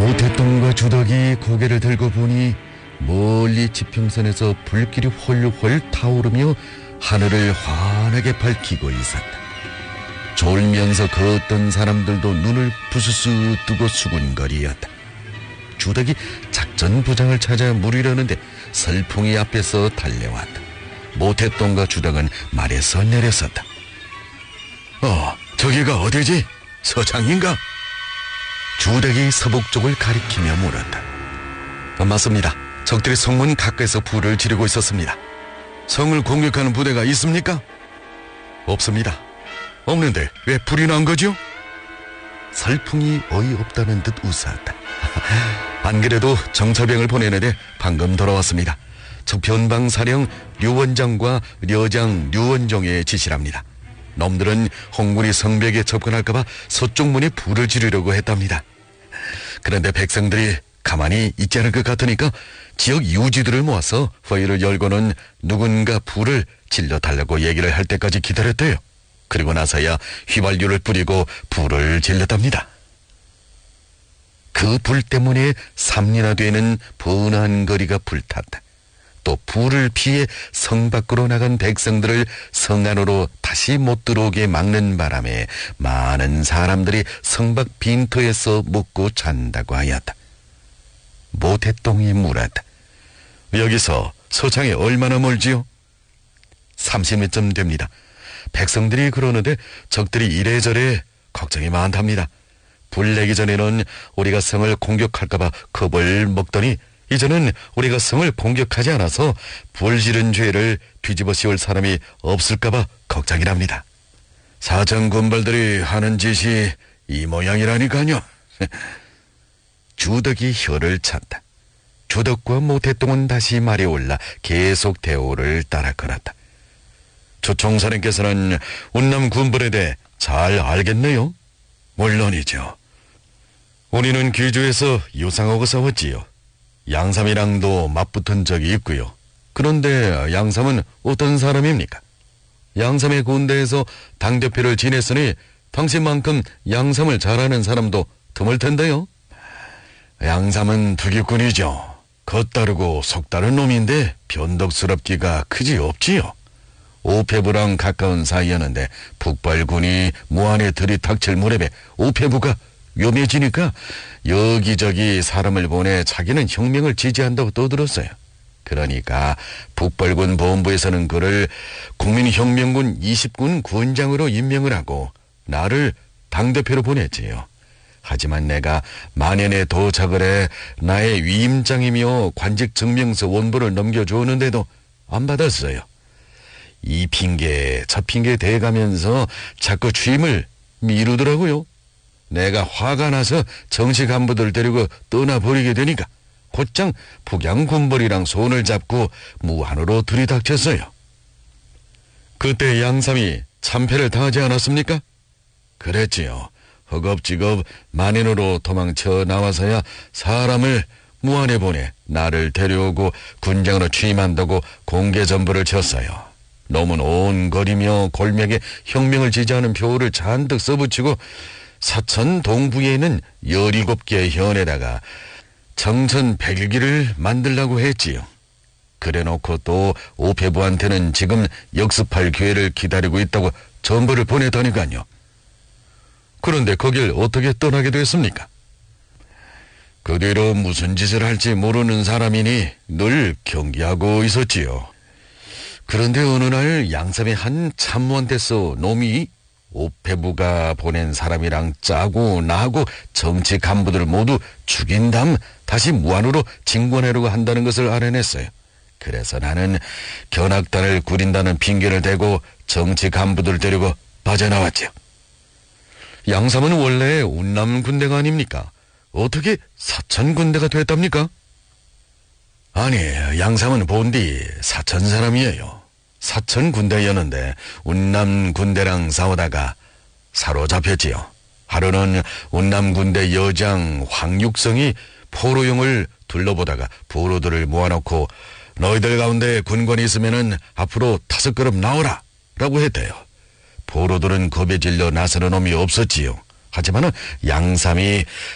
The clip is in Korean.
모태똥과 주덕이 고개를 들고 보니 멀리 지평선에서 불길이 홀홀 타오르며 하늘을 환하게 밝히고 있었다. 졸면서 그 어떤 사람들도 눈을 부스스 뜨고 수군거리었다. 주덕이 작전 부장을 찾아 물으려는데 설풍이 앞에서 달려왔다. 모태똥과 주덕은 말에서 내렸었다. 저기가 어디지? 서창인가? 주덕이 서북 쪽을 가리키며 물었다. 맞습니다. 적들이 성문 가까이서 불을 지르고 있었습니다. 성을 공격하는 부대가 있습니까? 없습니다. 없는데 왜 불이 난 거죠? 설풍이 어이없다는 듯 웃었다. 안 그래도 정찰병을 보내는데 방금 돌아왔습니다. 저 변방사령 류원장과 려장 류원종의 지시랍니다. 놈들은 홍군이 성벽에 접근할까봐 서쪽 문에 불을 지르려고 했답니다. 그런데 백성들이 가만히 있지 않을 것 같으니까 지역 유지들을 모아서 회의를 열고는 누군가 불을 질러달라고 얘기를 할 때까지 기다렸대요. 그리고 나서야 휘발유를 뿌리고 불을 질렀답니다. 그 불 때문에 3리나 되는 번한 거리가 불탔다. 또 불을 피해 성 밖으로 나간 백성들을 성 안으로 다시 못 들어오게 막는 바람에 많은 사람들이 성 밖 빈터에서 먹고 잔다고 하였다. 모태똥이 물었다. 여기서 서창에 얼마나 멀지요? 30리쯤 됩니다. 백성들이 그러는데 적들이 이래저래 걱정이 많답니다. 불 내기 전에는 우리가 성을 공격할까봐 겁을 먹더니 이제는 우리가 성을 공격하지 않아서 불 지른 죄를 뒤집어 씌울 사람이 없을까봐 걱정이랍니다. 사정군벌들이 하는 짓이 이 모양이라니까요. 주덕이 혀를 찼다. 주덕과 모태똥은 다시 말이 올라 계속 대오를 따라 걸었다. 조총사님께서는 운남 군벌에 대해 잘 알겠네요? 물론이죠. 우리는 귀주에서 유상하고 싸웠지요. 양삼이랑도 맞붙은 적이 있고요. 그런데 양삼은 어떤 사람입니까? 양삼의 군대에서 당대표를 지냈으니 당신만큼 양삼을 잘하는 사람도 드물 텐데요. 양삼은 투기꾼이죠. 겉다르고 속다른 놈인데 변덕스럽기가 그지 없지요. 오페부랑 가까운 사이였는데 북발군이 무안에 들이닥칠 무렵에 오페부가 위험해지니까 여기저기 사람을 보내 자기는 혁명을 지지한다고 떠들었어요. 그러니까 북발군 본부에서는 그를 국민혁명군 20군 군장으로 임명을 하고 나를 당대표로 보냈지요. 하지만 내가 만연에 도착을 해 나의 위임장이며 관직 증명서 원본을 넘겨주었는데도 안 받았어요. 이 핑계 저 핑계 대가면서 자꾸 취임을 미루더라고요. 내가 화가 나서 정식 간부들 데리고 떠나버리게 되니까 곧장 북양군벌이랑 손을 잡고 무한으로 들이닥쳤어요. 그때 양삼이 참패를 당하지 않았습니까? 그랬지요. 허겁지겁 만인으로 도망쳐 나와서야 사람을 무안에 보내 나를 데려오고 군장으로 취임한다고 공개 전부를 쳤어요. 놈은 온 거리며 골맥에 혁명을 지지하는 표를 잔뜩 써붙이고 사천 동부에 있는 17개 현에다가 정천 100일기를 만들라고 했지요. 그래놓고 또 오페부한테는 지금 역습할 기회를 기다리고 있다고 전부를 보내다니까요. 그런데 거길 어떻게 떠나게 됐습니까? 그 뒤로 무슨 짓을 할지 모르는 사람이니 늘 경계하고 있었지요. 그런데 어느 날 양삼의 한 참모한테서 놈이 오페부가 보낸 사람이랑 짜고 나하고 정치 간부들을 모두 죽인 다음 다시 무안으로 진권하려고 한다는 것을 알아냈어요. 그래서 나는 견학단을 꾸린다는 핑계를 대고 정치 간부들 데리고 빠져나왔죠. 양삼은 원래 운남 군대가 아닙니까? 어떻게 사천 군대가 됐답니까? 아니, 양삼은 본디 사천 사람이에요. 사천 군대였는데 운남 군대랑 싸우다가 사로잡혔지요. 하루는 운남 군대 여장 황육성이 포로용을 둘러보다가 포로들을 모아놓고 너희들 가운데 군관이 있으면은 앞으로 5걸음 나오라 라고 했대요. 포로들은 겁에 질려 나서는 놈이 없었지요. 하지만은 양삼이